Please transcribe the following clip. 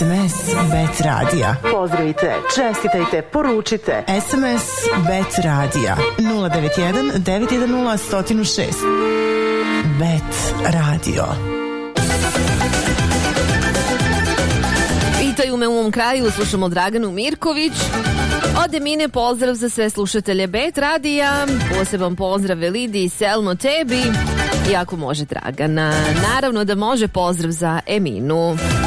SMS Bet Radija. Pozdravite, čestitajte, poručite. SMS Bet Radija 091 910 106. Bet Radio. Pitaju me u mom kraju, slušamo Draganu Mirković. Od Emine pozdrav za sve slušatelje Bet Radija. Poseban pozdrav Velidi i Selmo tebi. I ako može Dragana, naravno da može, pozdrav za Eminu.